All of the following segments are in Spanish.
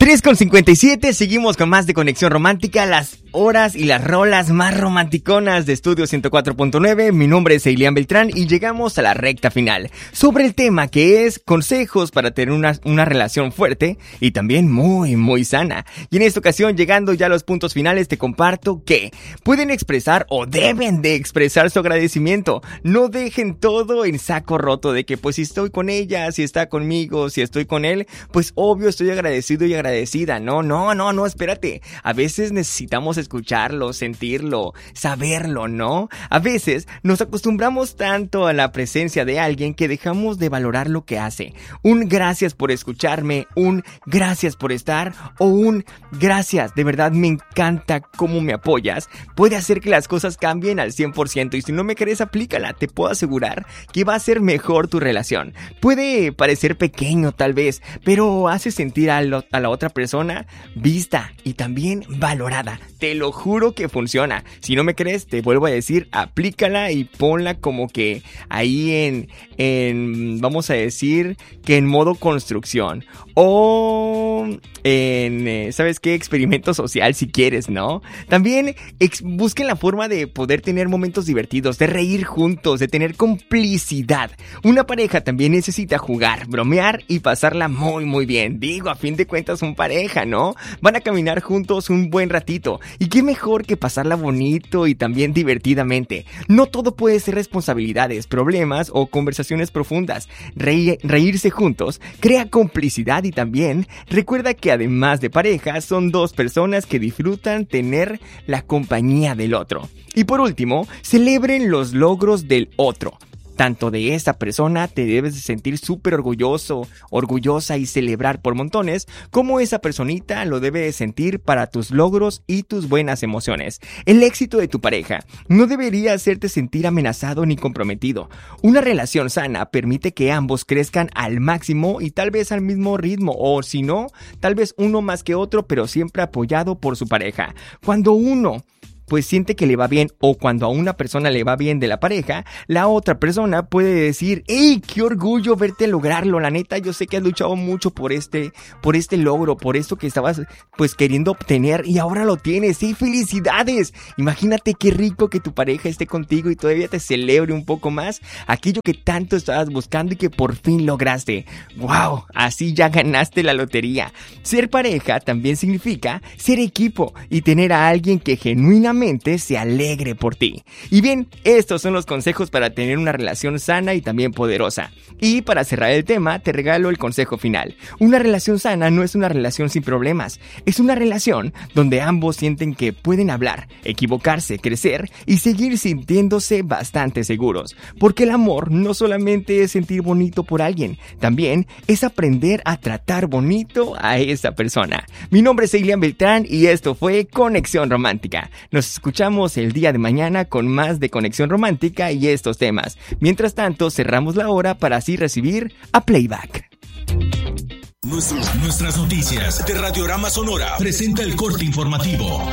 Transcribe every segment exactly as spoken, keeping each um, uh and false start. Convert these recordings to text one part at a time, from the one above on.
tres con cincuenta y siete, seguimos con más de Conexión Romántica, las horas y las rolas más romanticonas de Estudio ciento cuatro punto nueve. Mi nombre es Eilian Beltrán y llegamos a la recta final sobre el tema que es consejos para tener una, una relación fuerte y también muy muy sana. Y en esta ocasión, llegando ya a los puntos finales, te comparto que pueden expresar o deben de expresar su agradecimiento. No dejen todo en saco roto de que pues si estoy con ella, si está conmigo, si estoy con él, pues obvio estoy agradecido y agradecida. No, no, no, no, espérate. A veces necesitamos escucharlo, sentirlo, saberlo, ¿no? A veces nos acostumbramos tanto a la presencia de alguien que dejamos de valorar lo que hace. Un gracias por escucharme, un gracias por estar o un gracias, de verdad me encanta cómo me apoyas. Puede hacer que las cosas cambien al cien por ciento y si no me crees, aplícala. Te puedo asegurar que va a ser mejor tu relación. Puede parecer pequeño tal vez, pero hace sentir a, lo, a la otra persona vista y también valorada. Te lo juro que funciona. Si no me crees, te vuelvo a decir, aplícala y ponla como que ahí en, en vamos a decir que en modo construcción o en, eh, ¿sabes qué? Experimento social si quieres, ¿no? También ex- busquen la forma de poder tener momentos divertidos, de reír juntos, de tener complicidad. Una pareja también necesita jugar, bromear y pasarla muy muy bien. Digo, a fin de cuentas son pareja, ¿no? Van a caminar juntos un buen ratito. Y qué mejor que pasarla bonito y también divertidamente. No todo puede ser responsabilidades, problemas o conversaciones profundas. Reí- reírse juntos crea complicidad y también recuerda que además de pareja son dos personas que disfrutan tener la compañía del otro. Y por último, celebren los logros del otro. Tanto de esa persona te debes de sentir súper orgulloso, orgullosa y celebrar por montones, como esa personita lo debe de sentir para tus logros y tus buenas emociones. El éxito de tu pareja no debería hacerte sentir amenazado ni comprometido. Una relación sana permite que ambos crezcan al máximo y tal vez al mismo ritmo, o si no, tal vez uno más que otro, pero siempre apoyado por su pareja. Cuando uno pues siente que le va bien o cuando a una persona le va bien de la pareja, la otra persona puede decir, ¡hey, qué orgullo verte lograrlo! La neta, yo sé que has luchado mucho por este, por este logro, por esto que estabas pues queriendo obtener y ahora lo tienes. ¡Sí, felicidades! Imagínate qué rico que tu pareja esté contigo y todavía te celebre un poco más aquello que tanto estabas buscando y que por fin lograste. ¡Wow! Así ya ganaste la lotería. Ser pareja también significa ser equipo y tener a alguien que genuinamente se alegre por ti. Y bien, estos son los consejos para tener una relación sana y también poderosa. Y para cerrar el tema, te regalo el consejo final. Una relación sana no es una relación sin problemas. Es una relación donde ambos sienten que pueden hablar, equivocarse, crecer y seguir sintiéndose bastante seguros. Porque el amor no solamente es sentir bonito por alguien, también es aprender a tratar bonito a esa persona. Mi nombre es Eilian Beltrán y esto fue Conexión Romántica. Nos escuchamos el día de mañana con más de Conexión Romántica y estos temas. Mientras tanto, cerramos la hora para así recibir a Playback. Nuestros, nuestras noticias de Radiorama Sonora presenta el corte informativo.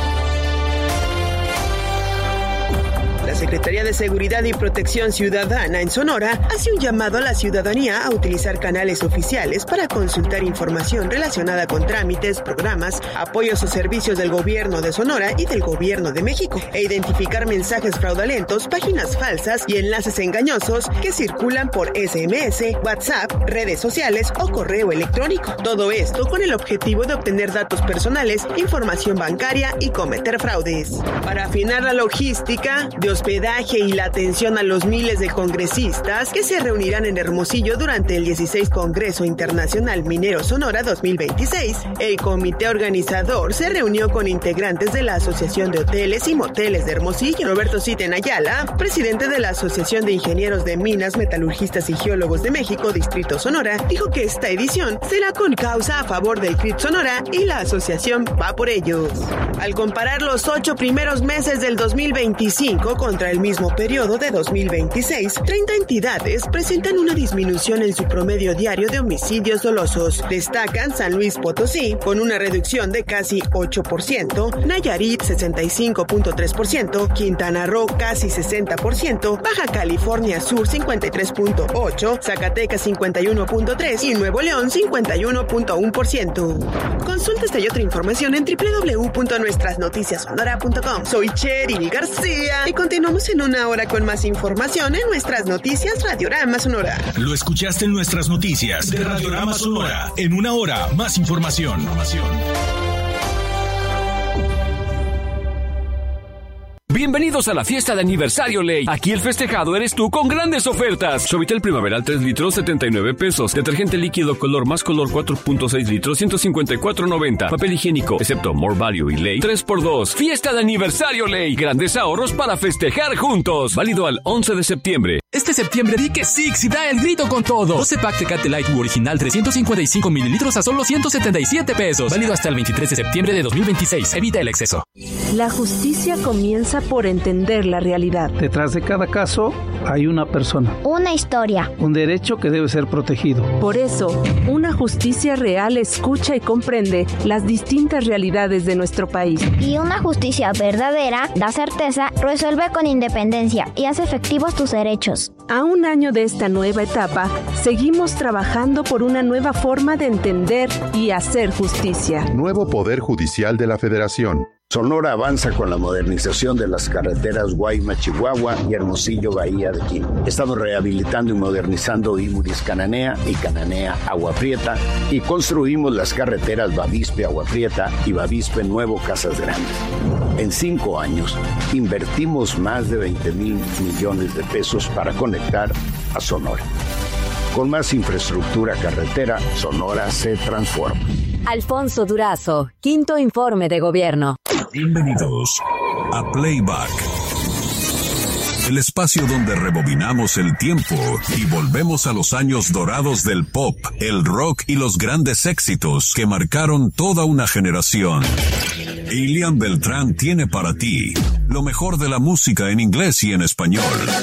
La Secretaría de Seguridad y Protección Ciudadana en Sonora hace un llamado a la ciudadanía a utilizar canales oficiales para consultar información relacionada con trámites, programas, apoyos o servicios del gobierno de Sonora y del gobierno de México, e identificar mensajes fraudulentos, páginas falsas y enlaces engañosos que circulan por ese eme ese, WhatsApp, redes sociales o correo electrónico. Todo esto con el objetivo de obtener datos personales, información bancaria y cometer fraudes. Para afinar la logística de hospedaje y la atención a los miles de congresistas que se reunirán en Hermosillo durante el dieciséis Congreso Internacional Minero Sonora dos mil veintiséis, el comité organizador se reunió con integrantes de la Asociación de Hoteles y Moteles de Hermosillo. Roberto Citen Ayala, presidente de la Asociación de Ingenieros de Minas, Metalurgistas y Geólogos de México, Distrito Sonora, dijo que esta edición será con causa a favor del C R I T Sonora y la asociación va por ellos. Al comparar los ocho primeros meses del dos mil veinticinco con contra el mismo periodo de dos mil veintiséis, treinta entidades presentan una disminución en su promedio diario de homicidios dolosos. Destacan San Luis Potosí, con una reducción de casi ocho por ciento, Nayarit sesenta y cinco punto tres por ciento, Quintana Roo casi sesenta por ciento, Baja California Sur cincuenta y tres punto ocho por ciento, Zacatecas cincuenta y uno punto tres por ciento y Nuevo León cincuenta y uno punto uno por ciento. Consulta esta y otra información en doble u doble u doble u punto nuestras noticias sonora punto com. Soy Cheryl García y continuamos en una hora con más información en nuestras noticias Radiorama Sonora. Lo escuchaste en nuestras noticias de Radiorama Sonora. En una hora, más información. Bienvenidos a la fiesta de aniversario Ley. Aquí el festejado eres tú con grandes ofertas. Suavitel Primaveral tres litros, setenta y nueve pesos. Detergente líquido color más color cuatro punto seis litros, ciento cincuenta y cuatro noventa. Papel higiénico, excepto More Value y Ley, tres por dos. Fiesta de aniversario Ley. Grandes ahorros para festejar juntos. Válido al once de septiembre. Este septiembre di que Six y da el grito con todo. doce pack Tecate Light U original trescientos cincuenta y cinco mililitros a solo ciento setenta y siete pesos. Válido hasta el veintitrés de septiembre de dos mil veintiséis. Evita el exceso. La justicia comienza por entender la realidad. Detrás de cada caso hay una persona. Una historia. Un derecho que debe ser protegido. Por eso, una justicia real escucha y comprende las distintas realidades de nuestro país. Y una justicia verdadera da certeza, resuelve con independencia y hace efectivos tus derechos. A un año de esta nueva etapa, seguimos trabajando por una nueva forma de entender y hacer justicia. Nuevo Poder Judicial de la Federación. Sonora avanza con la modernización de las carreteras Guaymas-Chihuahua y Hermosillo-Bahía de Quino. Estamos rehabilitando y modernizando Imuris-Cananea y Cananea-Agua Prieta y construimos las carreteras Bavispe-Agua Prieta y Bavispe-Nuevo Casas Grandes. En cinco años, invertimos más de veinte mil millones de pesos para conectar a Sonora. Con más infraestructura carretera, Sonora se transforma. Alfonso Durazo, quinto informe de gobierno. Bienvenidos a Playback, el espacio donde rebobinamos el tiempo y volvemos a los años dorados del pop, el rock y los grandes éxitos que marcaron toda una generación. Ilian Beltrán tiene para ti lo mejor de la música en inglés y en español.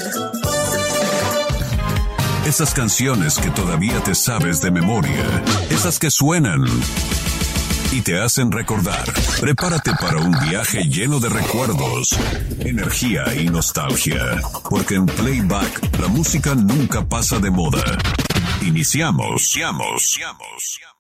Esas canciones que todavía te sabes de memoria, esas que suenan y te hacen recordar. Prepárate para un viaje lleno de recuerdos, energía y nostalgia, porque en Playback la música nunca pasa de moda. Iniciamos. Iniciamos. Iniciamos.